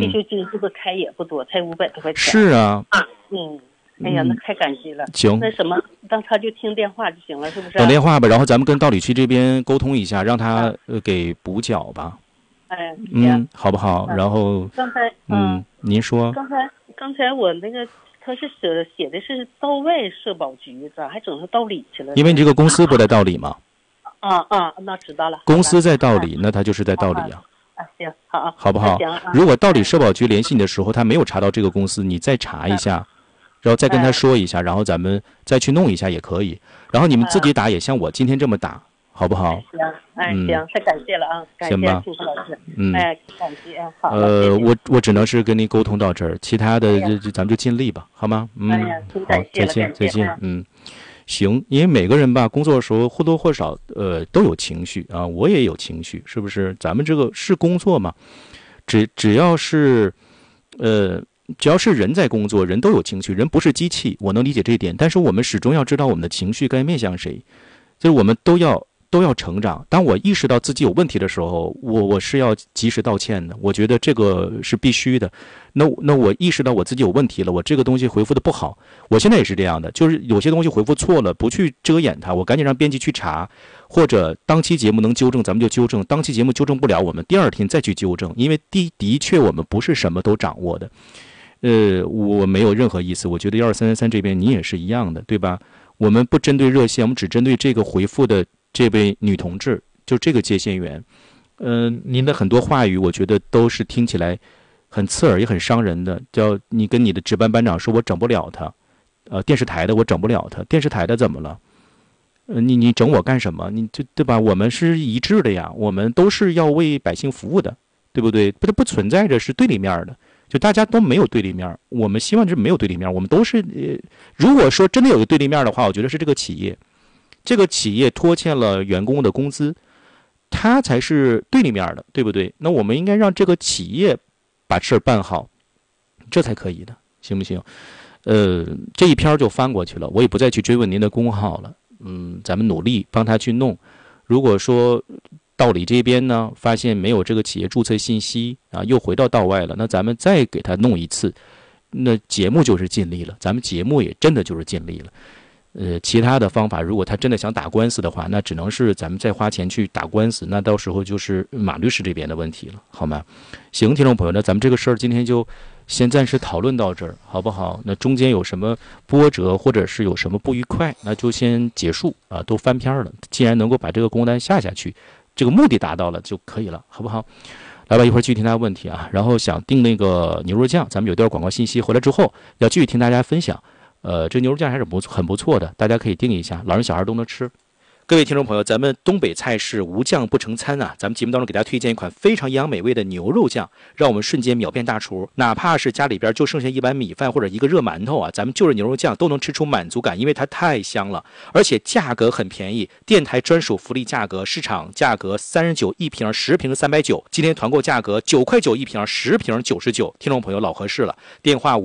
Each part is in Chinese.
退休金是不是开也不多，才500多块钱？ 是啊。 哎呀，那太感激了。 行， 那什么，当他就听电话就行了，是不是？ 等电话吧，然后咱们跟道理区这边沟通一下，让他给补缴吧。好不好？然后刚才您说。 刚才我那个他是写的是道外社保局，咋还整成道里去了？ 因为你这个公司不在道里嘛。 那知道了。 公司在道里，那他就是在道里啊。 行，好， 好不好？如果道里社保局联系你的时候，他没有查到这个公司，你再查一下。然后再跟他说一下，然后咱们再去弄一下也可以。然后你们自己打也像我今天这么打，好不好？ 行，太感谢了啊！感谢幸福老师。感谢。好。 我只能是跟您沟通到这儿，其他的咱们就尽力吧，好吗？好，再见。行，因为每个人吧，工作的时候或多或少都有情绪啊，我也有情绪，是不是？咱们这个是工作嘛，只要是人在工作，人都有情绪，人不是机器，我能理解这一点。但是我们始终要知道我们的情绪该面向谁，就是我们都要成长。当我意识到自己有问题的时候，我是要及时道歉的。我觉得这个是必须的。那我意识到我自己有问题了，我这个东西回复的不好，我现在也是这样的，就是有些东西回复错了，不去遮掩它，我赶紧让编辑去查，或者当期节目能纠正咱们就纠正，当期节目纠正不了，我们第二天再去纠正。因为的确我们不是什么都掌握的。我没有任何意思，我觉得12333这边你也是一样的，对吧？我们不针对热线，我们只针对这个回复的这位女同志，就这个接线员。您的很多话语我觉得都是听起来很刺耳也很伤人的，叫你跟你的值班班长说我整不了他，电视台的我整不了他，电视台的怎么了？你整我干什么？你对吧？我们是一致的呀，我们都是要为百姓服务的，对不对？不存在着是对立面的。就大家都没有对立面，我们希望是没有对立面，我们都是如果说真的有个对立面的话，我觉得是这个企业拖欠了员工的工资，它才是对立面的，对不对？那我们应该让这个企业把事儿办好，这才可以的，行不行？这一篇就翻过去了，我也不再去追问您的公号了。咱们努力帮他去弄。如果说道里这边呢，发现没有这个企业注册信息啊，又回到道外了，那咱们再给他弄一次，那节目就是尽力了，咱们节目也真的就是尽力了。其他的方法，如果他真的想打官司的话，那只能是咱们再花钱去打官司，那到时候就是马律师这边的问题了，好吗？行，听众朋友，那咱们这个事儿今天就先暂时讨论到这儿，好不好？那中间有什么波折或者是有什么不愉快，那就先结束啊，都翻篇了。既然能够把这个工单下去，这个目的达到了就可以了，好不好？来吧，一会儿继续听大家问题啊。然后想订那个牛肉酱，咱们有段广告信息，回来之后要继续听大家分享。这牛肉酱还是很不错的，大家可以订一下，老人小孩都能吃。各位听众朋友，咱们东北菜是无酱不成餐啊！咱们节目当中给大家推荐一款非常营养美味的牛肉酱，让我们瞬间秒变大厨。哪怕是家里边就剩下一碗米饭或者一个热馒头啊，咱们就着牛肉酱都能吃出满足感，因为它太香了，而且价格很便宜，电台专属福利价格，市场价格39一瓶，10瓶390，今天团购价格9块9一瓶，10瓶99。听众朋友老合适了，电话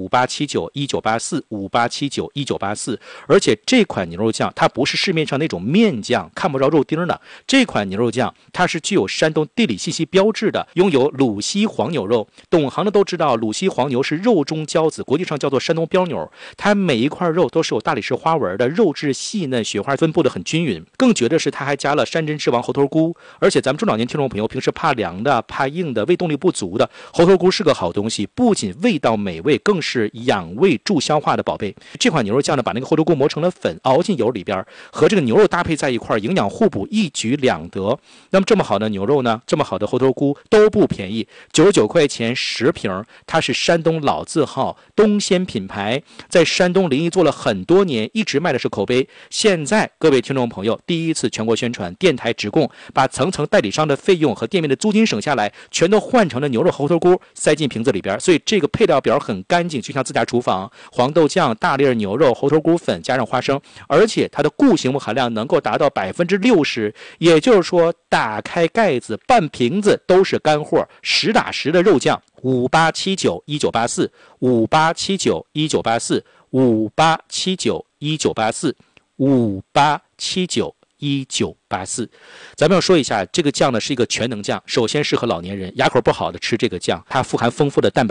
58791984，58791984。而且这款牛肉酱它不是市面上那种面酱，看不着肉丁的，这款牛肉酱它是具有山东地理信息标志的，拥有鲁西黄牛肉。懂行的都知道，鲁西黄牛是肉中骄子，国际上叫做山东标牛。它每一块肉都是有大理石花纹的，肉质细嫩，雪花分布的很均匀。更绝的是，它还加了山珍之王猴头菇。而且咱们中老年听众朋友平时怕凉的、怕硬的、胃动力不足的，猴头菇是个好东西，不仅味道美味，更是养胃助消化的宝贝。这款牛肉酱呢，把那个猴头菇磨成了粉，熬进油里边，和这个牛肉搭配在一块，营养互补，一举两得。那么这么好的牛肉呢，这么好的猴头菇都不便宜，99块钱10瓶。它是山东老字号东鲜品牌，在山东临沂做了很多年，一直卖的是口碑。现在各位听众朋友第一次全国宣传，电台直供，把层层代理商的费用和店面的租金省下来，全都换成了牛肉猴头菇，塞进瓶子里边。所以这个配料表很干净，就像自家厨房。黄豆酱、大粒牛肉、猴头菇粉加上花生，而且它的固形物含量能够达到60%，也就是说打开盖子半瓶子都是干货，实打实的肉酱。58791984，58791984，58791984，58791984。咱们要说一下，这个酱呢是一个全能酱，首先适合老年人，牙口不好的吃这个酱，它富含丰富的蛋白